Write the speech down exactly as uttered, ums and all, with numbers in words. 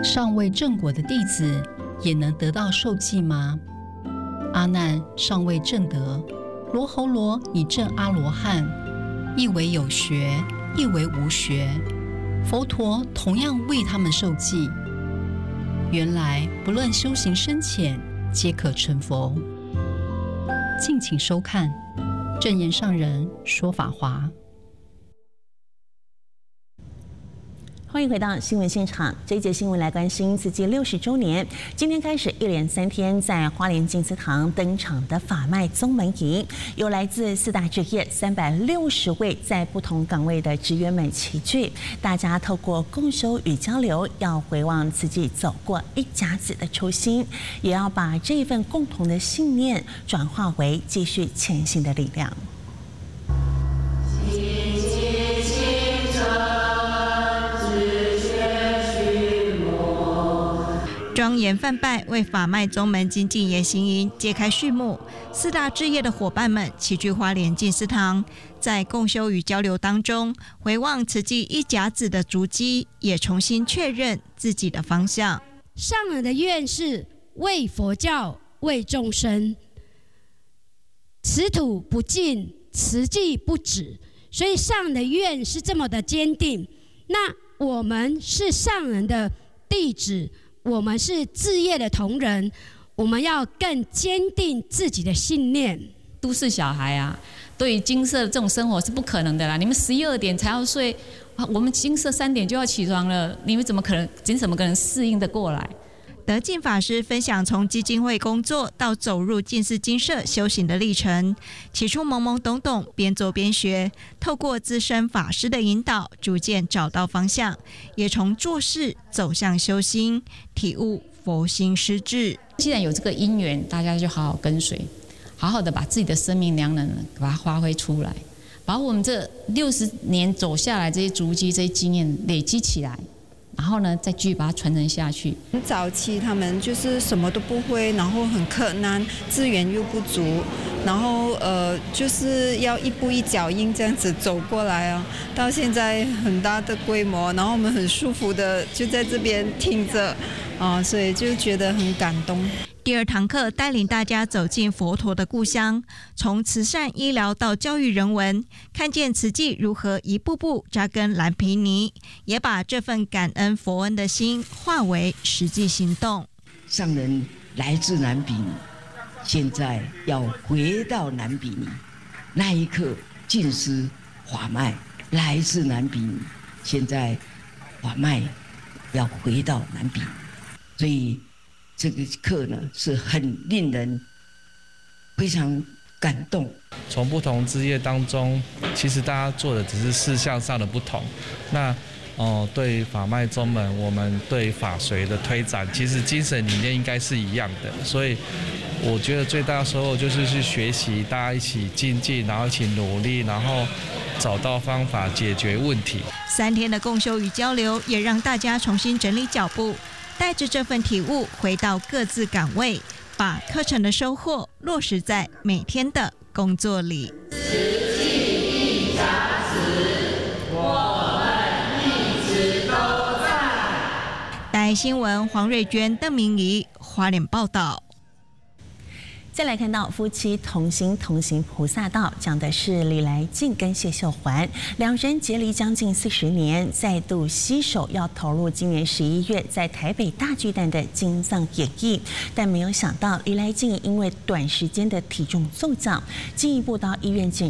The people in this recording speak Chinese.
尚未正果的弟子也能得到受记吗？阿难尚未正得，罗睺罗已证阿罗汉，亦为有学，亦为无学，佛陀同样为他们受记。原来不论修行深浅，皆可成佛。敬请收看正言上人说法华。 欢迎回到新闻现场，这一节新闻来关心慈济六十周年。今天开始一连三天在花莲静思堂登场的法脉宗门营，有来自四大职业三百六十位在不同岗位的职员们齐聚，大家透过共修与交流，要回望慈济走过一甲子的初心，也要把这一份共同的信念转化为继续前行的力量。 庄严梵拜为法脉宗门精进研行营揭开序幕，四大志业的伙伴们齐聚花莲静思堂，在共修与交流当中，回望慈济一甲子的足迹，也重新确认自己的方向。 上人的愿是为佛教，为众生，此土不尽，慈济不止，所以上人的愿是这么的坚定。那我们是上人的弟子，我们是志业的同仁，我们要更坚定自己的信念。 都市小孩啊，对于金色这种生活是不可能的啦。你们十一二点才要睡，啊，我们金色三点就要起床了，你们怎么可能，你怎么可能适应得过来？ 德进法师分享从基金会工作到走入净思精舍修行的历程，起初懵懵懂懂，边做边学，透过资深法师的引导，逐渐找到方向，也从做事走向修心，体悟佛心施治。 既然有这个因缘，大家就好好跟随，好好的把自己的生命良能把它发挥出来，把我们这六十年走下来这些足迹、这些经验累积起来。然后呢，再继续把它传承下去。 很早期他们就是什么都不会，然后很困难，资源又不足，然后呃就是要一步一脚印这样子走过来啊。到现在很大的规模，然后我们很舒服的就在这边听着啊，所以就觉得很感动。 第二堂课带领大家走进佛陀的故乡，从慈善医疗到教育人文，看见慈济如何一步步扎根蓝毗尼，也把这份感恩佛恩的心化为实际行动。 上人来自蓝毗尼，现在要回到蓝毗尼，那一刻净思法脉来自蓝毗尼，现在法脉要回到蓝毗尼，所以这个课呢是很令人非常感动。 从不同志业当中，其实大家做的只是事项上的不同。那哦、呃，对法脉宗门，我们对法随的推展，其实精神理念应该是一样的。所以我觉得最大的收获就是去学习，大家一起精进，然后一起努力，然后找到方法解决问题。 三天的共修与交流，也让大家重新整理脚步。带着这份体悟回到各自岗位，把课程的收获落实在每天的工作里。 慈济一甲子，我们一直都在。 台新闻黄瑞娟、邓明仪花莲报道。 再来看到夫妻同心同行菩萨道，讲的是李来静跟谢秀环两人结离将近四十年，再度携手要投入今年十一月在台北大巨蛋的金藏演艺，但没有想到李来静因为短时间的体重骤降，进一步到医院检